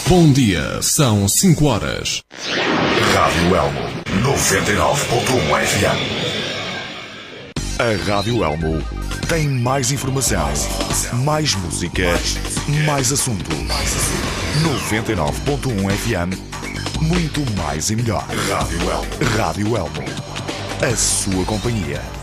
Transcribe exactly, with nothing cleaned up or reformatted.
Bom dia, são cinco horas. Rádio Elmo, noventa e nove ponto um F M. A Rádio Elmo tem mais informação, mais música, mais assunto. noventa e nove ponto um F M, muito mais e melhor. Rádio Elmo. Rádio Elmo, a sua companhia.